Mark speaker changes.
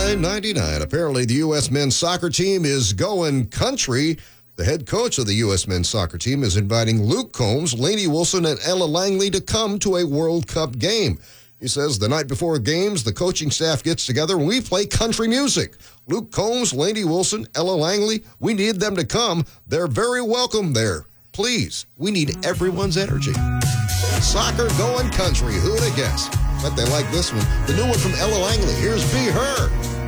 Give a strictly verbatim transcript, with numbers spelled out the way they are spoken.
Speaker 1: nine ninety-nine. Apparently, the U S men's soccer team is going country. The head coach of the U S men's soccer team is inviting Luke Combs, Lainey Wilson, and Ella Langley to come to a World Cup game. He says the night before games, the coaching staff gets together and we play country music. Luke Combs, Lainey Wilson, Ella Langley, we need them to come. They're very welcome there. Please, we need everyone's energy. Soccer going country. Who'd have guessed? Bet they like this one. The new one from Ella Langley. Here's Be Her.